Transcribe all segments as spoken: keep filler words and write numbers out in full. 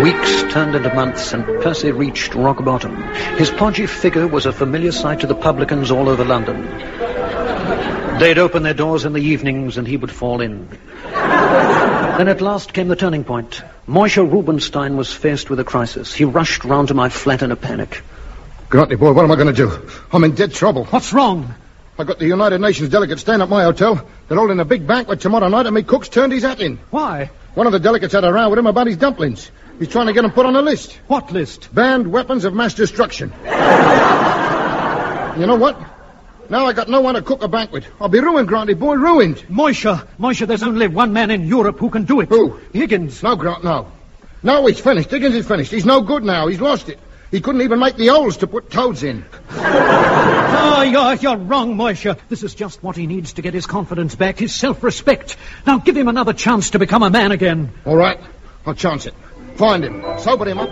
Weeks turned into months, and Percy reached rock bottom. His podgy figure was a familiar sight to the publicans all over London. They'd open their doors in the evenings, and he would fall in. Then at last came the turning point. Moishe Rubinstein was faced with a crisis. He rushed round to my flat in a panic. Granty, boy, what am I going to do? I'm in dead trouble. What's wrong? I got the United Nations delegates staying at my hotel. They're holding a big banquet tomorrow night, and me cook's turned his hat in. Why? One of the delegates had a row with him about his dumplings. He's trying to get them put on a list. What list? Banned weapons of mass destruction. You know what? Now I got no one to cook a banquet. I'll be ruined, Granty, boy, ruined. Moishe, Moishe, there's only one man in Europe who can do it. Who? Higgins. No, Grant, no. No, he's finished. Higgins is finished. He's no good now. He's lost it. He couldn't even make the holes to put toads in. Oh, you're, you're wrong, Moishe. This is just what he needs to get his confidence back, his self-respect. Now give him another chance to become a man again. All right. I'll chance it. Find him. Sober him up.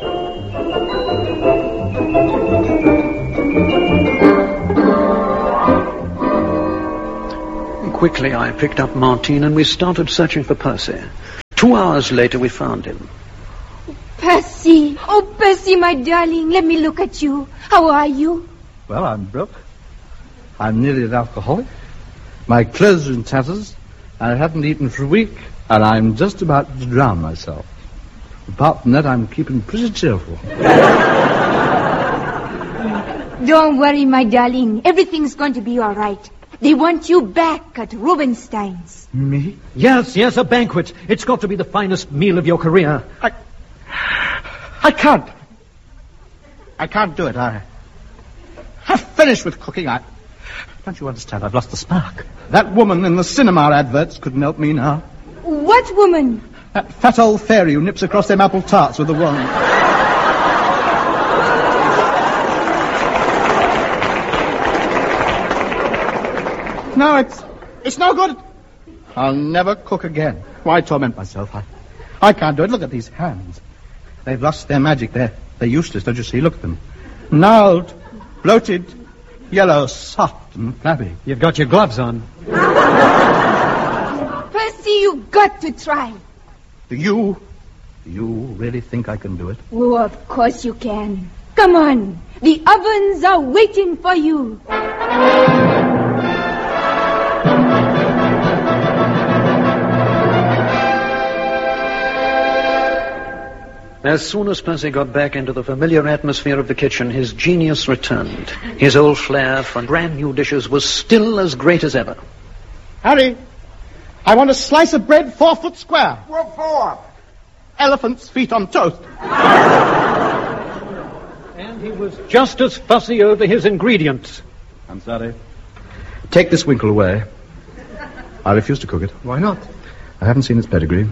Quickly, I picked up Martine and we started searching for Percy. Two hours later, we found him. Percy! Oh, Percy, my darling, let me look at you. How are you? Well, I'm broke. I'm nearly an alcoholic. My clothes are in tatters. I haven't eaten for a week, and I'm just about to drown myself. Apart from that, I'm keeping pretty cheerful. Don't worry, my darling. Everything's going to be all right. They want you back at Rubinstein's. Me? Yes, yes, a banquet. It's got to be the finest meal of your career. I... I can't. I can't do it. I... I've finished with cooking. I... Don't you understand? I've lost the spark. That woman in the cinema adverts couldn't help me now. What woman? That fat old fairy who nips across them apple tarts with a wand. No, it's it's no good. I'll never cook again. Why torment myself? I, I can't do it. Look at these hands. They've lost their magic. They're, they're useless, don't you see? Look at them. Gnarled, bloated, yellow, soft and flabby. You've got your gloves on. Percy, you've got to try. Do you, do you really think I can do it? Oh, of course you can. Come on. The ovens are waiting for you. As soon as Percy got back into the familiar atmosphere of the kitchen, his genius returned. His old flair for brand new dishes was still as great as ever. Harry, I want a slice of bread four foot square. What for? Elephant's feet on toast. And he was just as fussy over his ingredients. I'm sorry. Take this winkle away. I refuse to cook it. Why not? I haven't seen its pedigree.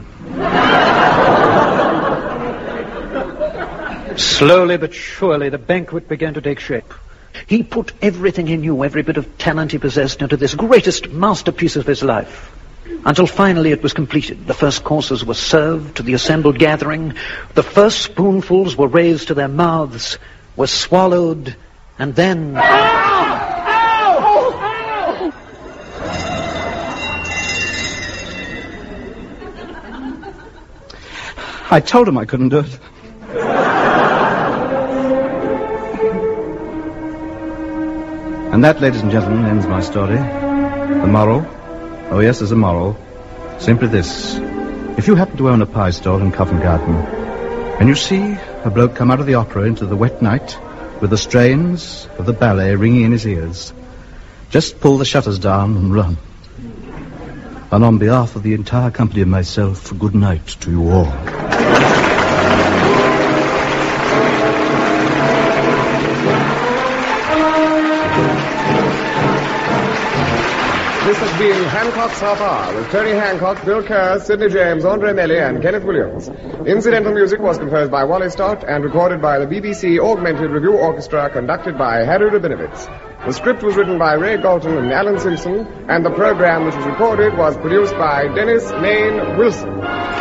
Slowly but surely, the banquet began to take shape. He put everything he knew, every bit of talent he possessed, into this greatest masterpiece of his life. Until finally it was completed. The first courses were served to the assembled gathering. The first spoonfuls were raised to their mouths, were swallowed, and then... Ow! Ow! Ow! I told him I couldn't do it. And that, ladies and gentlemen, ends my story. The moral? Oh, yes, there's a moral. Simply this. If you happen to own a pie stall in Covent Garden, and you see a bloke come out of the opera into the wet night with the strains of the ballet ringing in his ears, just pull the shutters down and run. And on behalf of the entire company and myself, good night to you all. This has been Hancock's Half Hour with Tony Hancock, Bill Kerr, Sidney James, Andre Melly, and Kenneth Williams. Incidental music was composed by Wally Stott and recorded by the B B C Augmented Review Orchestra, conducted by Harry Rabinowitz. The script was written by Ray Galton and Alan Simpson, and the program which was recorded was produced by Dennis Lane Wilson.